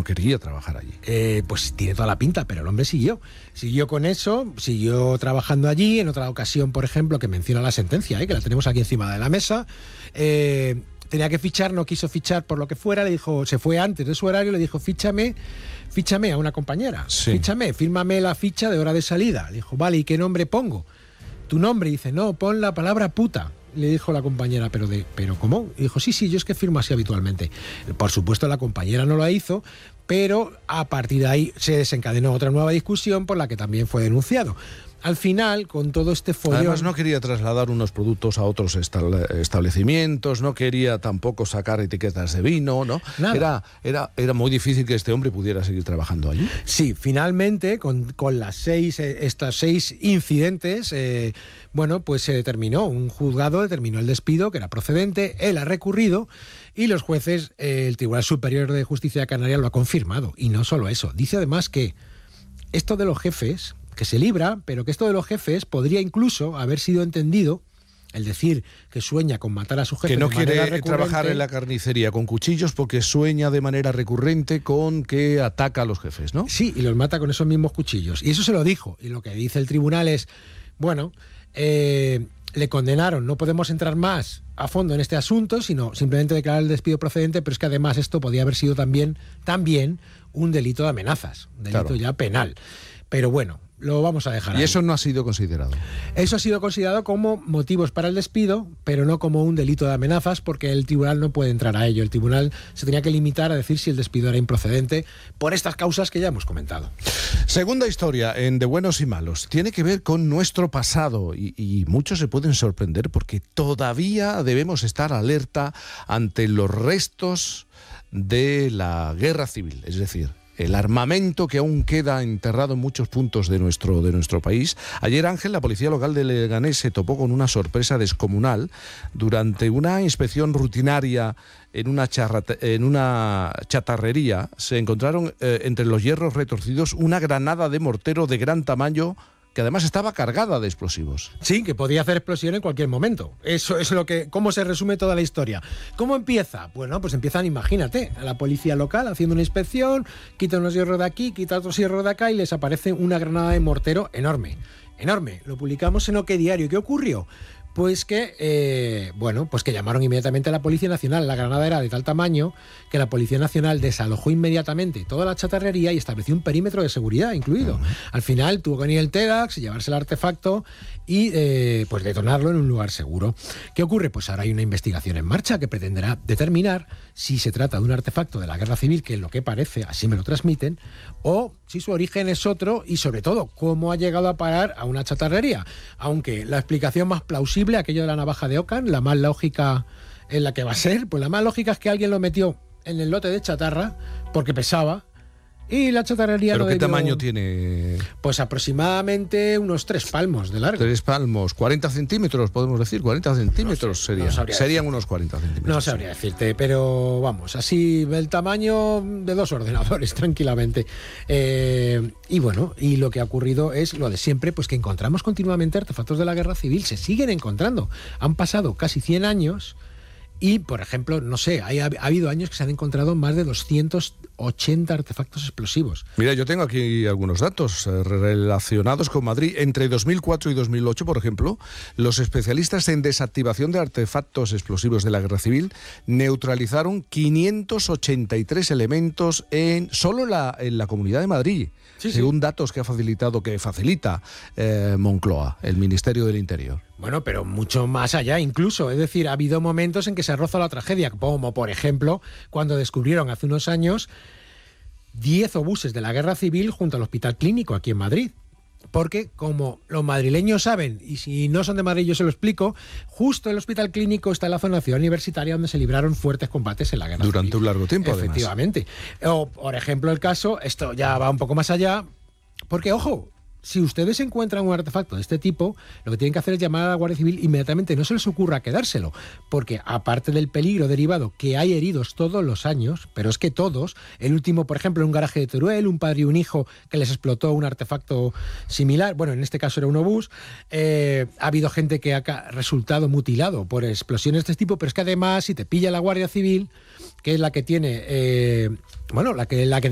no quería trabajar allí. Pues tiene toda la pinta, pero el hombre siguió con eso, siguió trabajando allí. En otra ocasión, por ejemplo, que menciona la sentencia, que la tenemos aquí encima de la mesa, tenía que fichar, no quiso fichar por lo que fuera, le dijo, se fue antes de su horario, le dijo, fíchame a una compañera, sí. fírmame la ficha de hora de salida. Le dijo, vale, ¿y qué nombre pongo? Tu nombre. Dice, no, pon la palabra puta. Le dijo la compañera, ¿pero cómo? Y dijo, sí, yo es que firmo así habitualmente. Por supuesto, la compañera no lo hizo, pero a partir de ahí se desencadenó otra nueva discusión por la que también fue denunciado. Al final, con todo este follón... Además, no quería trasladar unos productos a otros establecimientos, no quería tampoco sacar etiquetas de vino, ¿no? Nada. Era muy difícil que este hombre pudiera seguir trabajando allí. Sí, finalmente, con estos 6 incidentes, pues se determinó, un juzgado determinó el despido, que era procedente, él ha recurrido, y los jueces, el Tribunal Superior de Justicia de Canarias lo ha confirmado. Y no solo eso, dice además que esto de los jefes... que se libra, pero que esto de los jefes podría incluso haber sido entendido, el decir que sueña con matar a su jefe. Que no quiere trabajar en la carnicería con cuchillos porque sueña de manera recurrente con que ataca a los jefes, ¿no? Sí, y los mata con esos mismos cuchillos. Y eso se lo dijo. Y lo que dice el tribunal es, le condenaron, no podemos entrar más a fondo en este asunto, sino simplemente declarar el despido procedente, pero es que además esto podía haber sido también un delito de amenazas, un delito claro. ya penal. Pero bueno, lo vamos a dejar ahí. Y eso no ha sido considerado. Eso ha sido considerado como motivos para el despido, pero no como un delito de amenazas, porque el tribunal no puede entrar a ello. El tribunal se tenía que limitar a decir si el despido era improcedente por estas causas que ya hemos comentado. Segunda historia en De Buenos y Malos. Tiene que ver con nuestro pasado y muchos se pueden sorprender porque todavía debemos estar alerta ante los restos de la guerra civil, es decir, el armamento que aún queda enterrado en muchos puntos de nuestro país. Ayer, Ángel, la policía local de Leganés se topó con una sorpresa descomunal. Durante una inspección rutinaria en una chatarrería, se encontraron entre los hierros retorcidos una granada de mortero de gran tamaño que además estaba cargada de explosivos. Sí, que podía hacer explosión en cualquier momto. Eso es cómo se resume toda la historia. ¿Cómo empieza? Bueno, pues empiezan, imagínate, a la policía local haciendo una inspección, quitan unos hierros de aquí, quitan otros hierros de acá y les aparece una granada de mortero enorme. Enorme. Lo publicamos en OK Diario. ¿Qué ocurrió? Pues que, que llamaron inmediatamente a la Policía Nacional. La granada era de tal tamaño que la Policía Nacional desalojó inmediatamente toda la chatarrería y estableció un perímetro de seguridad incluido. Al final tuvo que venir el TEDx, llevarse el artefacto y detonarlo en un lugar seguro. ¿Qué ocurre? Pues ahora hay una investigación en marcha que pretenderá determinar si se trata de un artefacto de la guerra civil, que es lo que parece, así me lo transmiten, o si su origen es otro y, sobre todo, cómo ha llegado a parar a una chatarrería. Aunque la explicación más plausible, aquello de la navaja de Ockham, la más lógica en la que va a ser, pues la más lógica es que alguien lo metió en el lote de chatarra porque pesaba y la chatarrería ¿Pero no qué debió... tamaño tiene? Pues aproximadamente unos 3 palmos de largo. 3 palmos, 40 centímetros, podemos decir, 40 centímetros serían unos 40 centímetros. No sabría decirte, pero vamos, así el tamaño de 2 ordenadores, tranquilamente. Y lo que ha ocurrido es lo de siempre, pues que encontramos continuamente artefactos de la guerra civil, se siguen encontrando. Han pasado casi 100 años y, por ejemplo, no sé, ha habido años que se han encontrado más de 280 artefactos explosivos. Mira, yo tengo aquí algunos datos relacionados con Madrid. Entre 2004 y 2008, por ejemplo, los especialistas en desactivación de artefactos explosivos de la guerra civil neutralizaron 583 elementos solo en la Comunidad de Madrid, según datos que facilita Moncloa, el Ministerio del Interior. Bueno, pero mucho más allá incluso. Es decir, ha habido momentos en que se roza la tragedia, como por ejemplo cuando descubrieron hace unos años 10 obuses de la guerra civil junto al Hospital Clínico aquí en Madrid. Porque, como los madrileños saben, y si no son de Madrid yo se lo explico, justo el Hospital Clínico está en la zona ciudad universitaria donde se libraron fuertes combates en la guerra durante civil. Un largo tiempo, efectivamente. O, por ejemplo, el caso, esto ya va un poco más allá, porque, ojo, si ustedes encuentran un artefacto de este tipo, lo que tienen que hacer es llamar a la Guardia Civil inmediatamente. No se les ocurra quedárselo, porque aparte del peligro derivado, que hay heridos todos los años, pero es que todos, el último, por ejemplo, en un garaje de Teruel, un padre y un hijo que les explotó un artefacto similar, bueno, en este caso era un obús, ha habido gente que ha resultado mutilado por explosiones de este tipo, pero es que además, si te pilla la Guardia Civil, que es la que tiene, la que